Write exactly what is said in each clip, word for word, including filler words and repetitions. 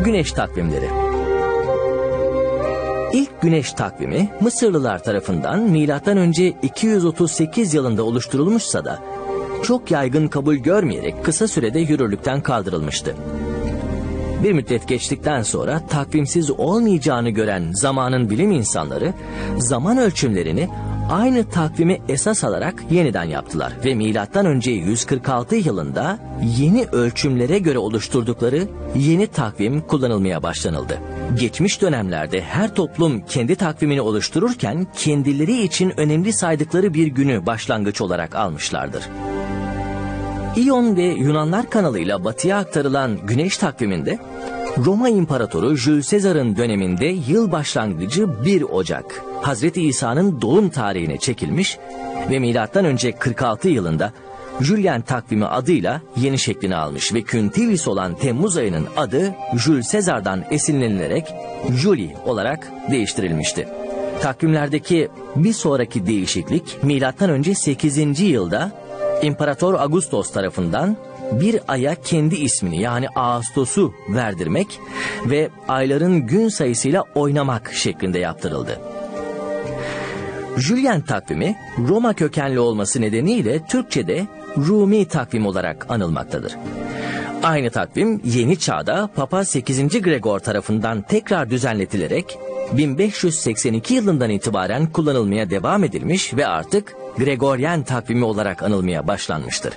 Güneş takvimleri. İlk güneş takvimi Mısırlılar tarafından milattan önce iki yüz otuz sekiz yılında oluşturulmuşsa da çok yaygın kabul görmeyerek kısa sürede yürürlükten kaldırılmıştı. Bir müddet geçtikten sonra takvimsiz olmayacağını gören zamanın bilim insanları zaman ölçümlerini aynı takvimi esas alarak yeniden yaptılar ve milattan önce yüz kırk altı yılında yeni ölçümlere göre oluşturdukları yeni takvim kullanılmaya başlanıldı. Geçmiş dönemlerde her toplum kendi takvimini oluştururken kendileri için önemli saydıkları bir günü başlangıç olarak almışlardır. İyon ve Yunanlar kanalıyla batıya aktarılan güneş takviminde Roma İmparatoru Jules Caesar'ın döneminde yıl başlangıcı bir Ocak, Hazreti İsa'nın doğum tarihine çekilmiş ve milattan önce kırk altı yılında Julian takvimi adıyla yeni şeklini almış ve Quintilis olan Temmuz ayının adı Jules Caesar'dan esinlenilerek Juli olarak değiştirilmişti. Takvimlerdeki bir sonraki değişiklik milattan önce sekizinci yılda İmparator Augustos tarafından bir aya kendi ismini yani Ağustos'u verdirmek ve ayların gün sayısıyla oynamak şeklinde yaptırıldı. Julian takvimi Roma kökenli olması nedeniyle Türkçe'de Rumi takvim olarak anılmaktadır. Aynı takvim yeni çağda Papa sekizinci Gregor tarafından tekrar düzenletilerek bin beş yüz seksen iki yılından itibaren kullanılmaya devam edilmiş ve artık Gregoryen takvimi olarak anılmaya başlanmıştır.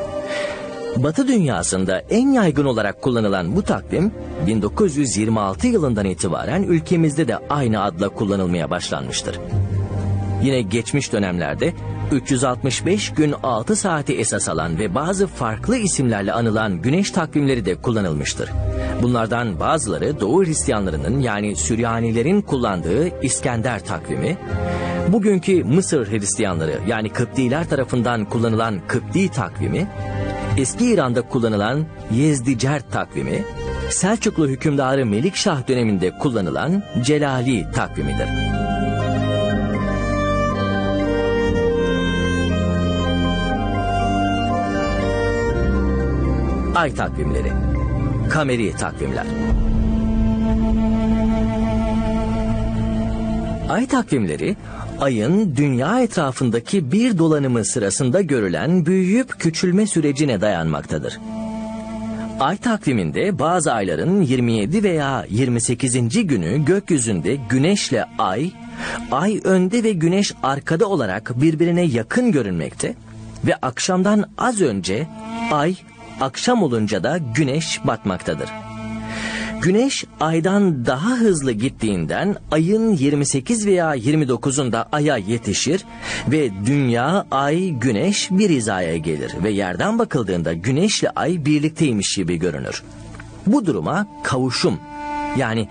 Batı dünyasında en yaygın olarak kullanılan bu takvim bin dokuz yüz yirmi altı yılından itibaren ülkemizde de aynı adla kullanılmaya başlanmıştır. Yine geçmiş dönemlerde üç yüz altmış beş gün altı saati esas alan ve bazı farklı isimlerle anılan güneş takvimleri de kullanılmıştır. Bunlardan bazıları Doğu Hristiyanlarının yani Süryanilerin kullandığı İskender takvimi, bugünkü Mısır Hristiyanları yani Kıptiler tarafından kullanılan Kıpti takvimi, eski İran'da kullanılan Yezdicer takvimi, Selçuklu hükümdarı Melikşah döneminde kullanılan Celali takvimidir. Ay takvimleri, kameri takvimler. Ay takvimleri, ayın dünya etrafındaki bir dolanımı sırasında görülen büyüyüp küçülme sürecine dayanmaktadır. Ay takviminde bazı ayların yirmi yedi veya yirmi sekizinci günü gökyüzünde güneşle ay, ay önde ve güneş arkada olarak birbirine yakın görünmekte ve akşamdan az önce ay, akşam olunca da güneş batmaktadır. Güneş aydan daha hızlı gittiğinden ayın yirmi sekiz veya yirmi dokuzunda aya yetişir ve dünya, ay, güneş bir hizaya gelir ve yerden bakıldığında güneşle ay birlikteymiş gibi görünür. Bu duruma kavuşum yani